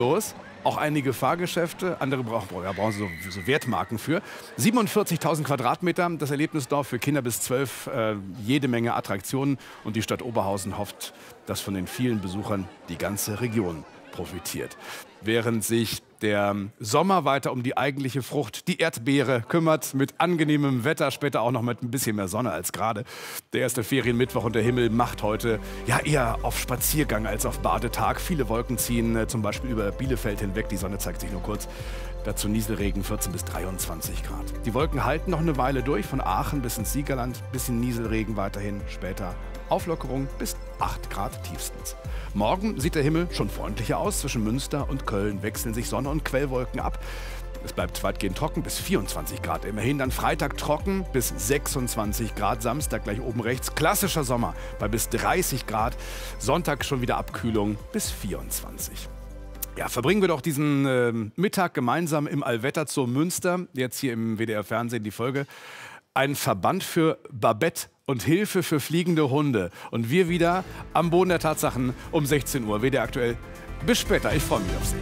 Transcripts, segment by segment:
los. Auch einige Fahrgeschäfte, andere brauchen so Wertmarken für. 47.000 Quadratmeter, das Erlebnisdorf für Kinder bis 12, jede Menge Attraktionen. Und die Stadt Oberhausen hofft, dass von den vielen Besuchern die ganze Region profitiert. Während sich der Sommer weiter um die eigentliche Frucht, die Erdbeere, kümmert, mit angenehmem Wetter, später auch noch mit ein bisschen mehr Sonne als gerade. Der erste Ferienmittwoch und der Himmel macht heute ja eher auf Spaziergang als auf Badetag. Viele Wolken ziehen zum Beispiel über Bielefeld hinweg, die Sonne zeigt sich nur kurz. Dazu Nieselregen 14 bis 23 Grad. Die Wolken halten noch eine Weile durch, von Aachen bis ins Siegerland, bisschen Nieselregen weiterhin, später Auflockerung bis 8 Grad tiefstens. Morgen sieht der Himmel schon freundlicher aus. Zwischen Münster und Köln wechseln sich Sonne und Quellwolken ab. Es bleibt weitgehend trocken bis 24 Grad immerhin. Dann Freitag trocken bis 26 Grad. Samstag gleich oben rechts. Klassischer Sommer bei bis 30 Grad. Sonntag schon wieder Abkühlung bis 24. Ja, verbringen wir doch diesen Mittag gemeinsam im Allwetter zur Münster. Jetzt hier im WDR-Fernsehen die Folge. Ein Verband für Babette und Hilfe für fliegende Hunde. Und wir wieder am Boden der Tatsachen um 16 Uhr. WDR aktuell. Bis später. Ich freue mich auf Sie.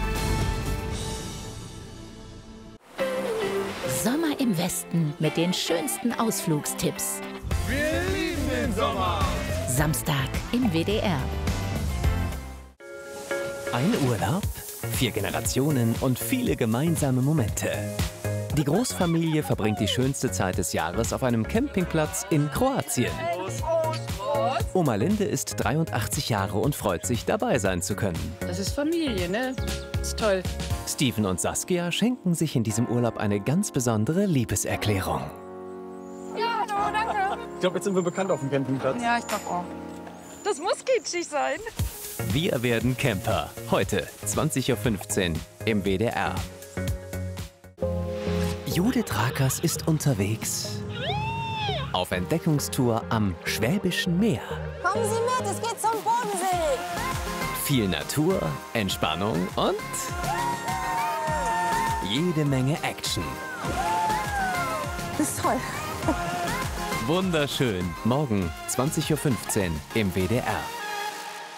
Sommer im Westen mit den schönsten Ausflugstipps. Wir lieben den Sommer. Samstag im WDR. Ein Urlaub, 4 Generationen und viele gemeinsame Momente. Die Großfamilie verbringt die schönste Zeit des Jahres auf einem Campingplatz in Kroatien. Oma Linde ist 83 Jahre und freut sich, dabei sein zu können. Das ist Familie, ne? Ist toll. Steven und Saskia schenken sich in diesem Urlaub eine ganz besondere Liebeserklärung. Ja, hallo, danke. Ich glaube, jetzt sind wir bekannt auf dem Campingplatz. Ja, ich glaube auch. Das muss kitschig sein. Wir werden Camper. Heute, 20:15 Uhr im WDR. Judith Rakers ist unterwegs auf Entdeckungstour am Schwäbischen Meer. Kommen Sie mit, es geht zum Bodensee. Viel Natur, Entspannung und jede Menge Action. Das ist toll. Wunderschön. Morgen, 20:15 Uhr im WDR.